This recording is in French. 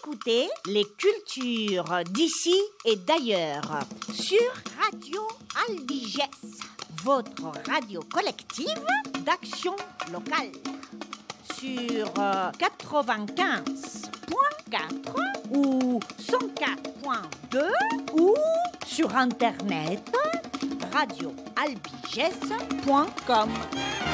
écoutez les cultures d'ici et d'ailleurs sur Radio Albiges, votre radio collective d'action locale. Sur 95.4 ou 104.2 ou sur internet radioalbiges.com.